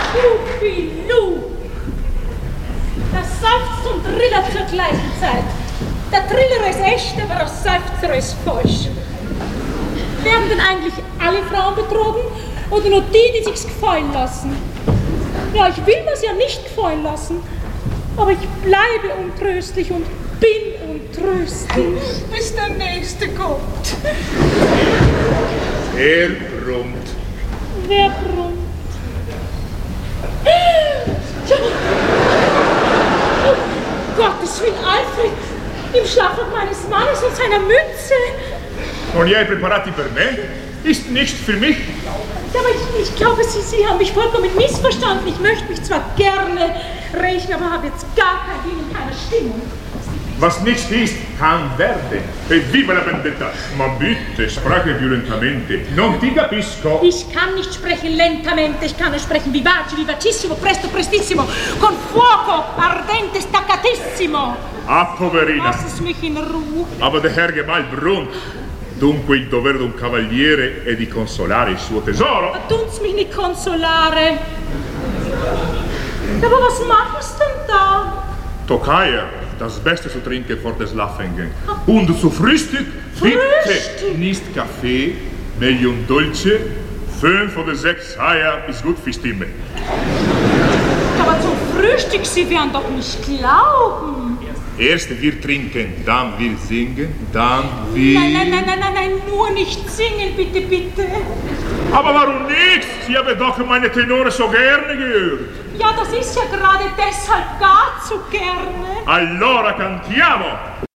Ufilu! Der seufzt und trillert zur gleichen Zeit. Der Triller ist echt, aber der Seufzer ist falsch. Werden denn eigentlich alle Frauen betrogen oder nur die sich's gefallen lassen? Ja, ich will mir's ja nicht gefallen lassen, aber ich bleibe untröstlich und bin untröstlich. Bis der Nächste kommt. Er brummt. Wer brummt? Oh, Gottes Willen, Alfred! Im Schlafrock meines Mannes und seiner Mütze! Und ihr preparati per me? Ist nicht für mich? Ja, aber ich glaube, Sie haben mich vollkommen missverstanden. Ich möchte mich zwar gerne rächen, aber habe jetzt gar kein Willen in keiner Stimmung. Was nicht ist, kann werden. E viva la vendetta! Ma bitte, spreche violentamente. Non ti capisco. Ich kann nicht sprechen lentamente, ich kann nur sprechen vivace, vivacissimo, presto, prestissimo, con fuoco, ardente, staccatissimo. Ah, poverina. Lass es mich in Ruhe. Aber der Herr Gemahl brummt. Dunque il dovere d'un cavaliere è di consolare il suo tesoro. Tun's mich nicht consolare. Aber was machst du denn da? Tokaja, das Beste zu trinken vor des Laffingen. Und zu Frühstück, bitte nicht Kaffee, meglio un dolce. 5 oder 6 Eier ist gut für Stimme. Aber zum Frühstück, Sie werden doch nicht glauben. Erst wir trinken, dann wir singen, dann wir... Nein, nur nicht singen, bitte, bitte. Aber warum nicht? Sie haben doch meine Tenore so gerne gehört. Ja, das ist ja gerade deshalb gar zu gerne. Allora cantiamo!